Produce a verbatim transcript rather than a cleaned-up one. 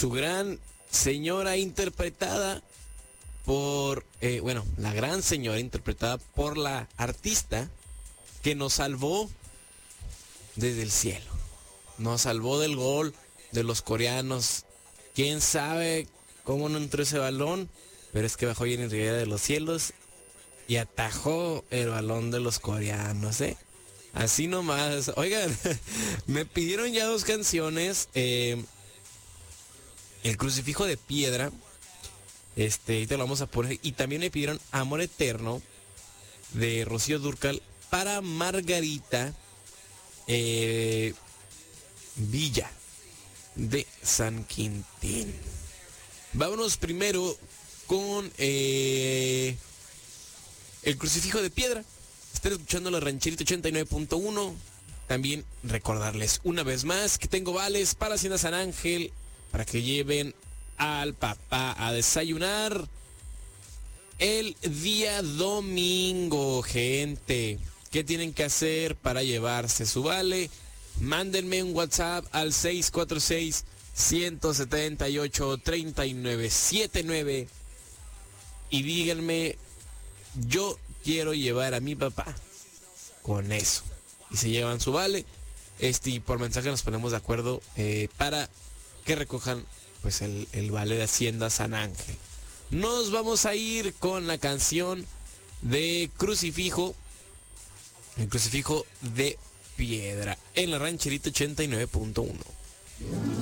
su gran señora interpretada por, eh, bueno, la gran señora interpretada por la artista que nos salvó desde el cielo. Nos salvó del gol de los coreanos. ¿Quién sabe cómo no entró ese balón? Pero es que bajó Jenny Rivera de los cielos y atajó el balón de los coreanos, ¿eh? Así nomás. Oigan, me pidieron ya dos canciones. Eh, el crucifijo de piedra. Este, y te lo vamos a poner. Y también me pidieron Amor Eterno de Rocío Dúrcal para Margarita eh, Villa de San Quintín. Vámonos primero con eh, el crucifijo de piedra. Están escuchando la Rancherita ochenta y nueve punto uno. También recordarles una vez más que tengo vales para Hacienda San Ángel para que lleven al papá a desayunar el día domingo, gente. ¿Qué tienen que hacer para llevarse su vale? Mándenme un WhatsApp al seis cuatro seis, uno siete ocho, tres nueve siete nueve y díganme, yo quiero llevar a mi papá con eso. Y se llevan su vale. Este, y por mensaje nos ponemos de acuerdo eh, para que recojan pues el, el vale de Hacienda San Ángel. Nos vamos a ir con la canción de Crucifijo. El crucifijo de piedra en la Rancherita ochenta y nueve punto uno.